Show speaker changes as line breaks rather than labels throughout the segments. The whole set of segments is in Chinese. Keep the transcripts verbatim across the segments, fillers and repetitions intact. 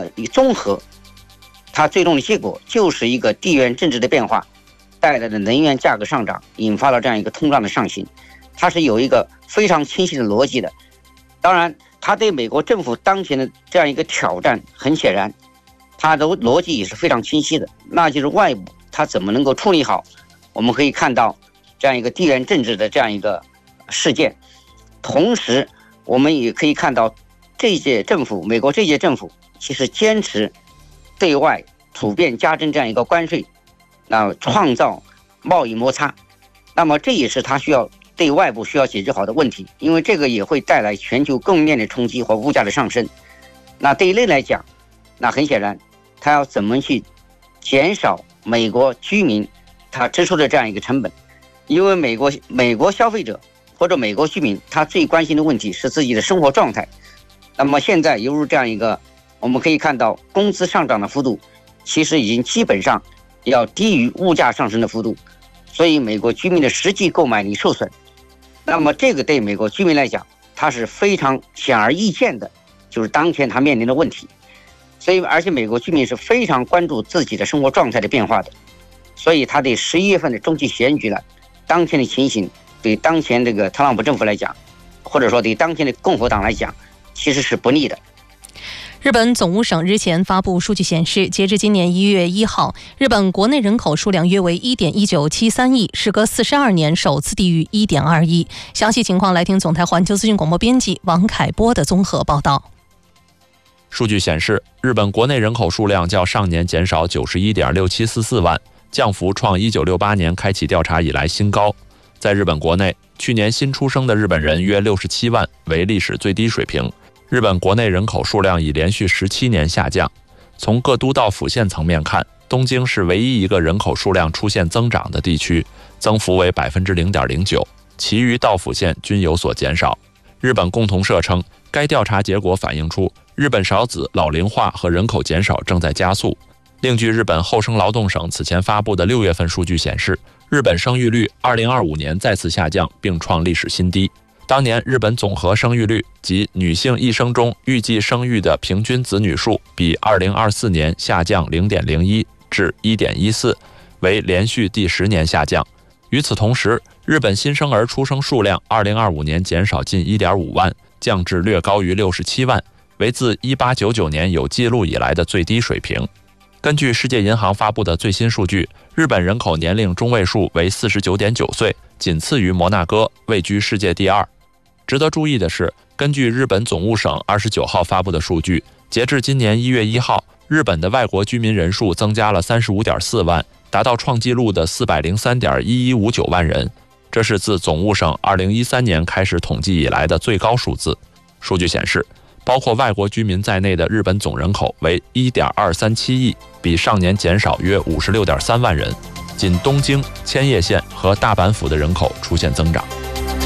么综合，它最终的结果就是一个地缘政治的变化带来的能源价格上涨，引发了这样一个通胀的上行，它是有一个非常清晰的逻辑的。当然，它对美国政府当前的这样一个挑战，很显然，它的逻辑也是非常清晰的，那就是外部它怎么能够处理好。我们可以看到这样一个地缘政治的这样一个事件，同时我们也可以看到这届政府，美国这届政府其实坚持对外普遍加征这样一个关税，那创造贸易摩擦，那么这也是它需要对外部需要解决好的问题，因为这个也会带来全球供应链的冲击和物价的上升。那对于内来讲，那很显然，它要怎么去减少美国居民他支出的这样一个成本，因为美国美国消费者或者美国居民他最关心的问题是自己的生活状态。那么现在犹如这样一个，我们可以看到工资上涨的幅度其实已经基本上要低于物价上升的幅度，所以美国居民的实际购买力受损。那么这个对美国居民来讲，它是非常显而易见的，就是当前他面临的问题。所以而且美国居民是非常关注自己的生活状态的变化的，所以他对十一月份的中期选举呢，当前的情形对当前这个特朗普政府来讲，或者说对当前的共和党来讲，其实是不利的。
日本总务省日前发布数据显示，截至今年一月一号，日本国内人口数量约为 一点一九七三亿，时隔四十二年首次低于 一点二亿。详细情况来听总台环球资讯广播编辑王凯波的综合报道。
数据显示，日本国内人口数量较上年减少 九十一点六七四四万，降幅创一九六八年开启调查以来新高。在日本国内，去年新出生的日本人约六十七万，为历史最低水平。日本国内人口数量已连续十七年下降。从各都道府县层面看，东京是唯一一个人口数量出现增长的地区，增幅为 百分之零点零九， 其余道府县均有所减少。日本共同社称，该调查结果反映出日本少子、老龄化和人口减少正在加速。另据日本厚生劳动省此前发布的六月份数据显示，日本生育率二零二五年再次下降，并创历史新低。当年日本总和生育率及女性一生中预计生育的平均子女数比二零二四年下降 零点零一 至 一点一四， 为连续第十年下降。与此同时，日本新生儿出生数量二零二五年减少近 一点五万，降至略高于六十七万，为自一八九九年有记录以来的最低水平。根据世界银行发布的最新数据，日本人口年龄中位数为 四十九点九岁，仅次于摩纳哥，位居世界第二。值得注意的是，根据日本总务省二十九号发布的数据，截至今年一月一号，日本的外国居民人数增加了 三十五点四万，达到创纪录的 四百零三点一一五九万人，这是自总务省二零一三年开始统计以来的最高数字。数据显示，包括外国居民在内的日本总人口为 一点二三七亿，比上年减少约 五十六点三万人，仅东京、千叶县和大阪府的人口出现增长。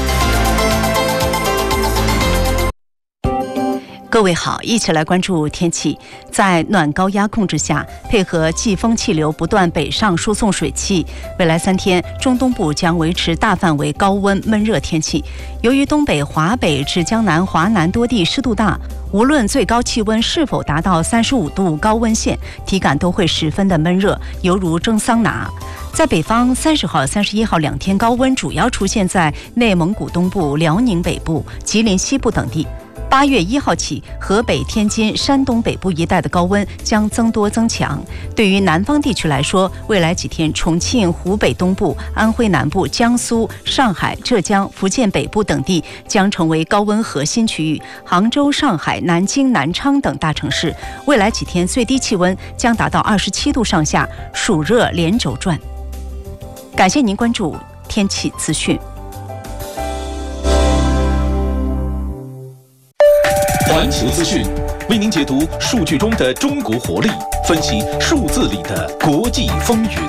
各位好，一起来关注天气。在暖高压控制下，配合季风气流不断北上输送水汽，未来三天中东部将维持大范围高温闷热天气。由于东北、华北至江南、华南多地湿度大，无论最高气温是否达到三十五度高温线，体感都会十分的闷热，犹如蒸桑拿。在北方，三十号、三十一号两天高温主要出现在内蒙古东部、辽宁北部、吉林西部等地。八月一号起，河北、天津、山东北部一带的高温将增多增强。对于南方地区来说，未来几天，重庆、湖北东部、安徽南部、江苏、上海、浙江、福建北部等地将成为高温核心区域。杭州、上海、南京、南昌等大城市，未来几天最低气温将达到二十七度上下，暑热连轴转。感谢您关注天气资讯。
环球资讯为您解读数据中的中国活力，分析数字里的国际风云。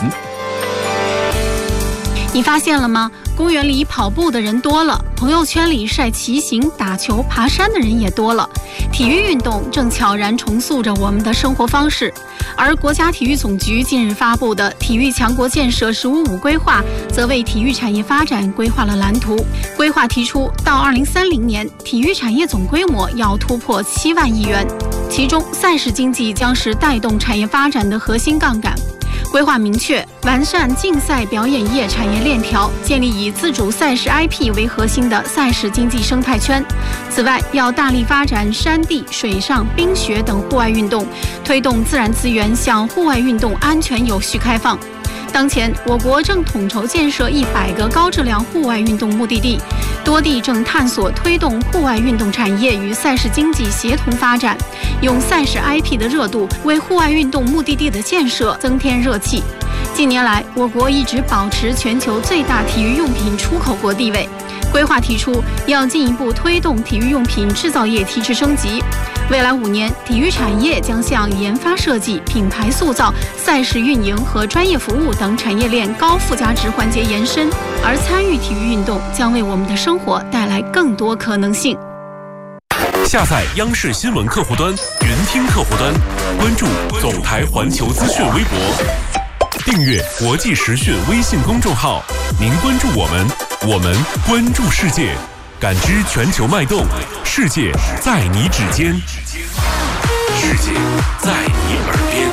你发现了吗？公园里跑步的人多了，朋友圈里晒骑行、打球、爬山的人也多了。体育运动正悄然重塑着我们的生活方式。而国家体育总局近日发布的《体育强国建设“十五五”规划》，则为体育产业发展规划了蓝图。规划提出，到二零三零年，体育产业总规模要突破七万亿元。 其中赛事经济将是带动产业发展的核心杠杆。规划明确，完善竞赛表演业产业链条，建立以自主赛事 I P 为核心的赛事经济生态圈。此外，要大力发展山地、水上、冰雪等户外运动，推动自然资源向户外运动安全有序开放。当前，我国正统筹建设一百个高质量户外运动目的地，多地正探索推动户外运动产业与赛事经济协同发展，用赛事 I P 的热度为户外运动目的地的建设增添热气。近年来，我国一直保持全球最大体育用品出口国地位。规划提出，要进一步推动体育用品制造业提质升级。未来五年，体育产业将向研发设计、品牌塑造、赛事运营和专业服务等产业链高附加值环节延伸，而参与体育运动将为我们的生活带来更多可能性。
下载央视新闻客户端、云听客户端，关注总台环球资讯微博，订阅国际时讯微信公众号。您关注我们，我们关注世界，感知全球脉动，世界在你指尖，世界在你耳边。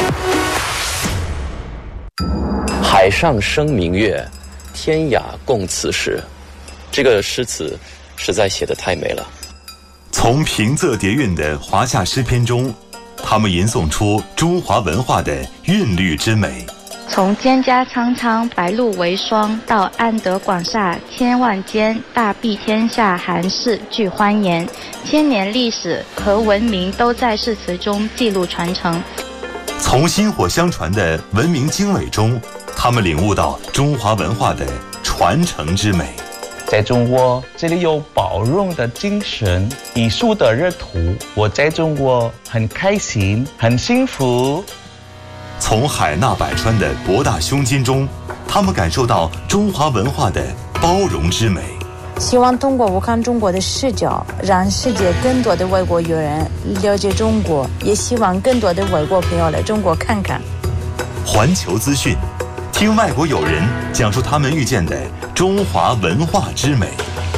海上生明月，天涯共此时。这个诗词实在写得太美了。
从平仄叠韵的华夏诗篇中，他们吟诵出中华文化的韵律之美。
从蒹葭苍苍，白露为霜，到安得广厦千万间，大庇天下寒士俱欢颜。千年历史和文明都在诗词中记录传承。
从薪火相传的文明经纬中，他们领悟到中华文化的传承之美。
在中国，这里有包容的精神，艺术的热土。我在中国很开心，很幸福。
从海纳百川的博大胸襟中，他们感受到中华文化的包容之美。
希望通过我看中国的视角，让世界更多的外国友人了解中国，也希望更多的外国朋友来中国看看。
环球资讯，听外国友人讲述他们遇见的中华文化之美。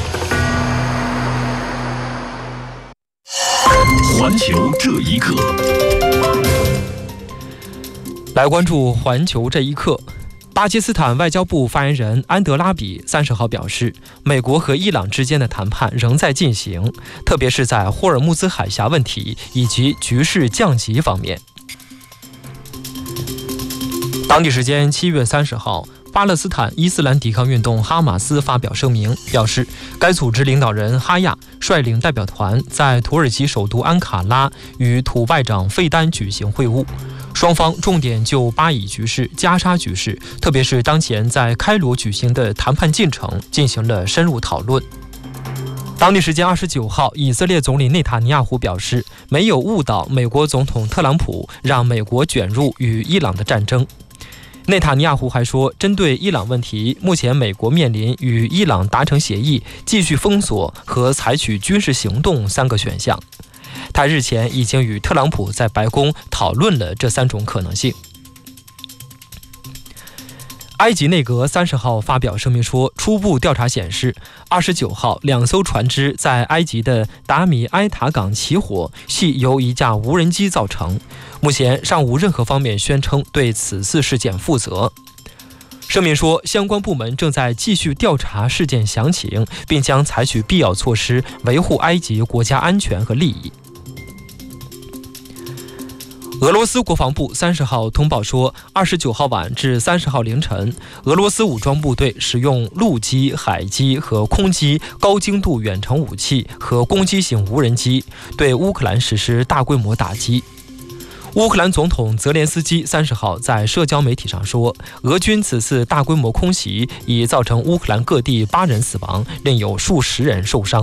环球这一刻，
来关注环球这一刻。巴基斯坦外交部发言人安德拉比三十号表示，美国和伊朗之间的谈判仍在进行，特别是在霍尔木兹海峡问题以及局势降级方面。当地时间七月三十号，巴勒斯坦伊斯兰抵抗运动哈马斯发表声明，表示该组织领导人哈亚率领代表团在土耳其首都安卡拉与土外长费丹举行会晤，双方重点就巴以局势、加沙局势，特别是当前在开罗举行的谈判进程进行了深入讨论。当地时间二十九号，以色列总理内塔尼亚胡表示，没有误导美国总统特朗普，让美国卷入与伊朗的战争。内塔尼亚胡还说，针对伊朗问题，目前美国面临与伊朗达成协议、继续封锁和采取军事行动三个选项。他日前已经与特朗普在白宫讨论了这三种可能性。埃及内阁三十号发表声明说，初步调查显示，二十九号两艘船只在埃及的达米埃塔港起火，系由一架无人机造成。目前尚无任何方面宣称对此次事件负责。声明说，相关部门正在继续调查事件详情，并将采取必要措施维护埃及国家安全和利益。俄罗斯国防部三十号通报说，二十九号晚至三十号凌晨，俄罗斯武装部队使用陆基、海基和空基高精度远程武器和攻击型无人机对乌克兰实施大规模打击。乌克兰总统泽连斯基三十号在社交媒体上说，俄军此次大规模空袭已造成乌克兰各地八人死亡，另有数十人受伤。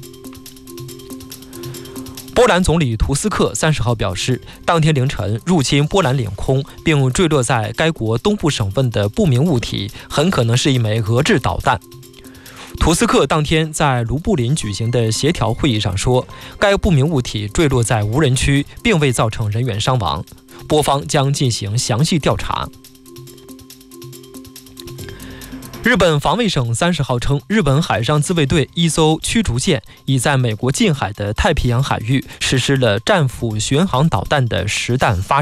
波兰总理图斯克三十号表示，当天凌晨入侵波兰领空并坠落在该国东部省份的不明物体，很可能是一枚俄制导弹。图斯克当天在卢布林举行的协调会议上说，该不明物体坠落在无人区，并未造成人员伤亡，波方将进行详细调查。 日本防卫省三十号称，日本海上自卫队一艘驱逐舰已在美国近海的太平洋海域实施了战斧巡航导弹的实弹发